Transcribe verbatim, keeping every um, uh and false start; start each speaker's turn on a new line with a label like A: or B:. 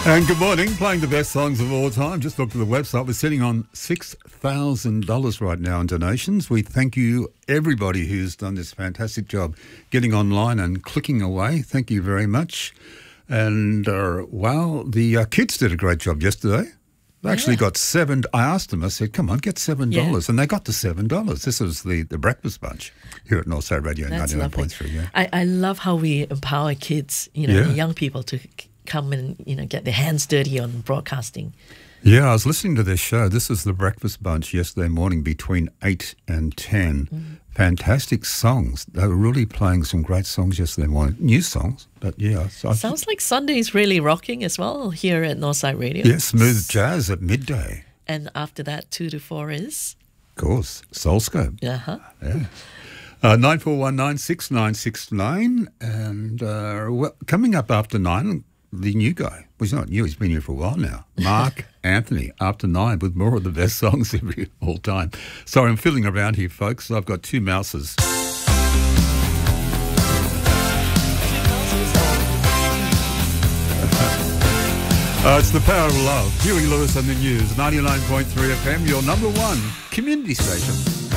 A: And good morning, playing the best songs of all time. Just looked at the website. We're sitting on six thousand dollars right now in donations. We thank you, everybody who's done this fantastic job getting online and clicking away. Thank you very much. And, uh, wow, the uh, kids did a great job yesterday. They actually yeah. got seven. I asked them, I said, come on, get seven dollars. Yeah. And they got the seven dollars. This was the, the breakfast bunch here at Northside Radio ninety-nine point three. Yeah.
B: I, I love how we empower kids, you know, yeah. young people to come and, you know, get their hands dirty on broadcasting.
A: Yeah, I was listening to this show. This is the breakfast bunch yesterday morning between eight and ten. Mm. Fantastic songs. They were really playing some great songs yesterday morning. New songs, but yeah. So
B: Sounds like Sunday's really rocking as well here at Northside Radio.
A: Yeah, smooth jazz at midday.
B: And after that, two to four is?
A: Of course, Soulscope.
B: Uh-huh.
A: Yeah. Uh, nine four one nine six nine six nine. And uh, well, coming up after nine, the new guy. Well, he's not new. He's been here for a while now. Mark Anthony, after nine, with more of the best songs every all time. Sorry, I'm fiddling around here, folks. I've got two mouses. uh, it's the power of love. Huey Lewis and the News, ninety-nine point three F M, your number one community station.